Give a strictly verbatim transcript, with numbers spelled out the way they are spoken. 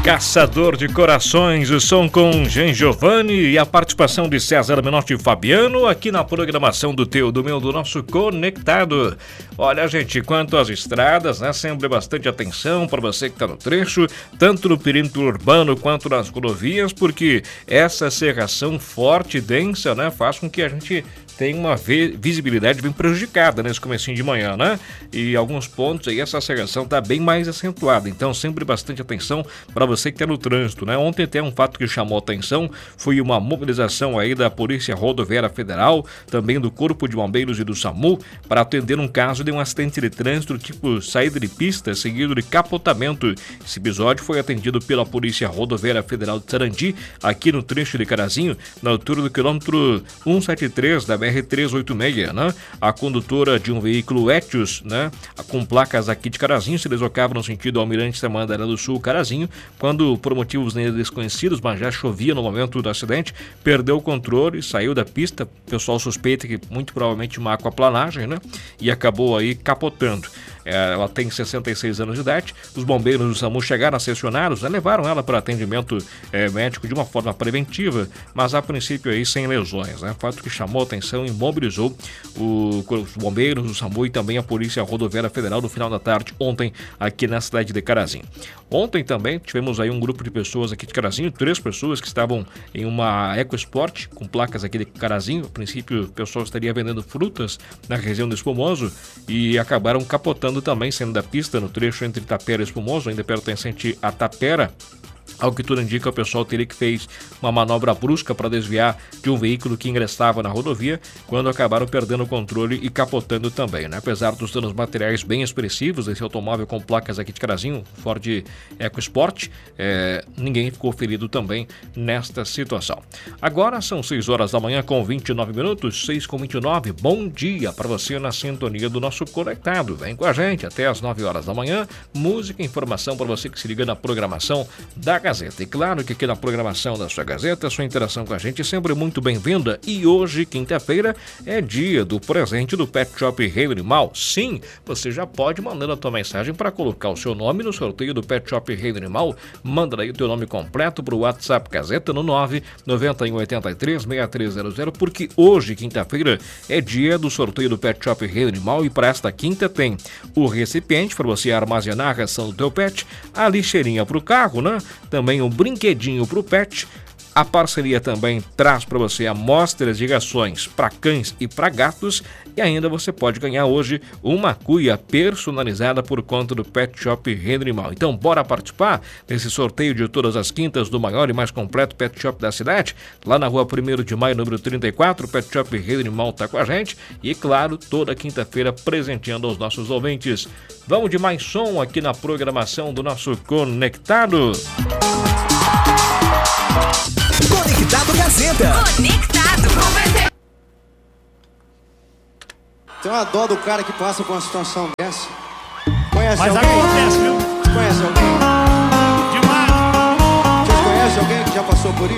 Caçador de Corações, o som com Jean Giovanni e a participação de César Menotti e Fabiano aqui na programação do teu, do meu, do nosso Conectado. Olha, gente, quanto às estradas, né, sempre bastante atenção para você que está no trecho, tanto no perímetro urbano quanto nas rodovias, porque essa cerração forte e densa, né, faz com que a gente tem uma visibilidade bem prejudicada nesse comecinho de manhã, né? E alguns pontos aí essa aceleração está bem mais acentuada, então sempre bastante atenção para você que está no trânsito, né? Ontem tem um fato que chamou atenção, foi uma mobilização aí da Polícia Rodoviária Federal, também do Corpo de Bombeiros e do SAMU, para atender um caso de um acidente de trânsito tipo saída de pista seguido de capotamento. Esse episódio foi atendido pela Polícia Rodoviária Federal de Sarandi, aqui no trecho de Carazinho, na altura do quilômetro cento e setenta e três da B R trezentos e oitenta e seis, né? A condutora de um veículo Etios, né, com placas aqui de Carazinho, se deslocava no sentido Almirante Tamandaré do Sul, Carazinho, quando por motivos desconhecidos, mas já chovia no momento do acidente, perdeu o controle, saiu da pista, o pessoal suspeita que muito provavelmente uma aquaplanagem, né? E acabou aí capotando. Ela tem sessenta e seis anos de idade, os bombeiros do SAMU chegaram acionados, né, levaram ela para atendimento é, médico de uma forma preventiva, mas a princípio aí sem lesões, né? Fato que chamou atenção e mobilizou o, os bombeiros do SAMU e também a Polícia Rodoviária Federal no final da tarde, ontem, aqui na cidade de Carazinho. Ontem também tivemos aí um grupo de pessoas aqui de Carazinho, três pessoas que estavam em uma EcoSport com placas aqui de Carazinho. A princípio o pessoal estaria vendendo frutas na região do Espumoso e acabaram capotando também, saindo da pista no trecho entre Tapera e Espumoso, ainda pertencente a Tapera. Ao que tudo indica, o pessoal teria que fez uma manobra brusca para desviar de um veículo que ingressava na rodovia, quando acabaram perdendo o controle e capotando também, né? Apesar dos danos materiais bem expressivos desse automóvel com placas aqui de Carazinho, Ford EcoSport, é, ninguém ficou ferido também nesta situação. Agora são seis horas da manhã com vinte e nove minutos, seis com vinte e nove. Bom dia para você na sintonia do nosso Conectado. Vem com a gente até as nove horas da manhã. Música e informação para você que se liga na programação da Gazeta. E claro que aqui na programação da sua Gazeta, a sua interação com a gente é sempre muito bem-vinda. E hoje, quinta-feira, é dia do presente do Pet Shop Reino Animal. Sim, você já pode mandar a tua mensagem para colocar o seu nome no sorteio do Pet Shop Reino Animal. Manda aí o teu nome completo para o WhatsApp Gazeta no nove nove um oito três seis três zero zero, porque hoje, quinta-feira, é dia do sorteio do Pet Shop Reino Animal e para esta quinta tem o recipiente para você armazenar a ração do teu pet, a lixeirinha para o carro, né? Também um brinquedinho para o pet. A parceria também traz para você amostras de rações para cães e para gatos. E ainda você pode ganhar hoje uma cuia personalizada por conta do Pet Shop Reino Animal. Então bora participar desse sorteio de todas as quintas do maior e mais completo Pet Shop da cidade. Lá na rua primeiro de maio, número trinta e quatro, o Pet Shop Reino Animal está com a gente. E claro, toda quinta-feira presenteando aos nossos ouvintes. Vamos de mais som aqui na programação do nosso Conectado. Conectado Gazeta. Conectado. Tem uma dó do cara que passa por uma situação dessa. Conhece Mas alguém? acontece, viu? Conhece alguém? Demais. Vocês conhecem alguém que já passou por isso?